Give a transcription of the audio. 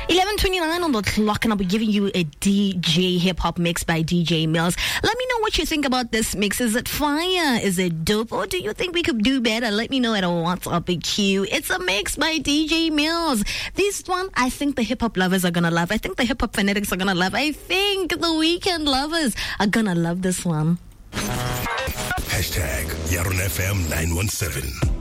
11:29 on the clock, and I'll be giving you a DJ hip-hop mix by DJ Mills. Let me know what you think about this mix. Is it fire? Is it dope? Or do you think we could do better? Let me know at WhatsApp Q. It's a mix by DJ Mills. This one, I think the hip-hop lovers are gonna love. I think the hip-hop fanatics are gonna love. I think the weekend lovers are gonna love this one. #YaronFM 917